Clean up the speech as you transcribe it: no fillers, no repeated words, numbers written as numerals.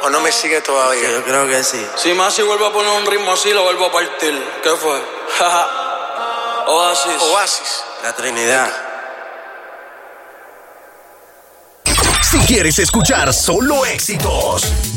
¿O no me sigue todavía? Yo creo que sí. Si más si vuelvo a poner un ritmo así, lo vuelvo a partir. ¿Qué fue? Oasis. Oasis. La Trinidad. Si quieres escuchar solo éxitos,